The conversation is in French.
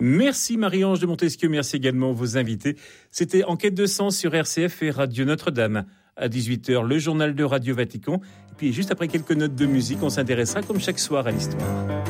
Merci Marie-Ange de Montesquieu, merci également vos invités. C'était Enquête de sens sur RCF et Radio Notre-Dame. À 18h, le journal de Radio Vatican. Et puis juste après quelques notes de musique, on s'intéressera comme chaque soir à l'histoire.